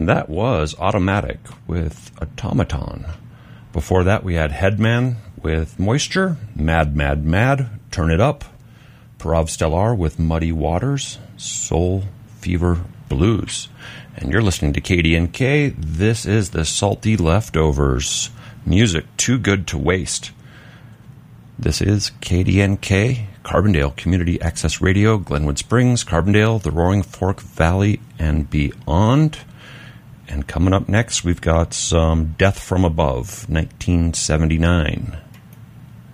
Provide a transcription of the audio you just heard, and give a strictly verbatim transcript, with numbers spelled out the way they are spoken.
That was Automatic with Automaton. Before that, we had Headman with Moisture, Mad, Mad, Mad, Turn It Up, Parav Stellar with Muddy Waters, Soul Fever Blues. And you're listening to K D N K. This is the Salty Leftovers. Music too good to waste. This is K D N K, Carbondale Community Access Radio, Glenwood Springs, Carbondale, the Roaring Fork Valley, and beyond. And coming up next, we've got some Death from Above, nineteen seventy-nine.